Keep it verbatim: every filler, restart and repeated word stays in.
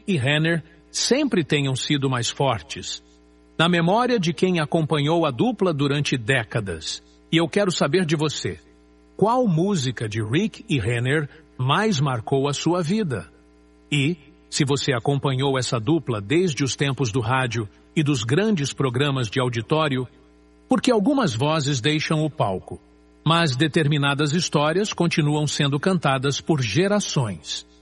Rick e Renner sempre tenham sido mais fortes. Na memória de quem acompanhou a dupla durante décadas. E eu quero saber de você. Qual música de Rick e Renner mais marcou a sua vida? E, se você acompanhou essa dupla desde os tempos do rádio e dos grandes programas de auditório, porque algumas vozes deixam o palco, mas determinadas histórias continuam sendo cantadas por gerações.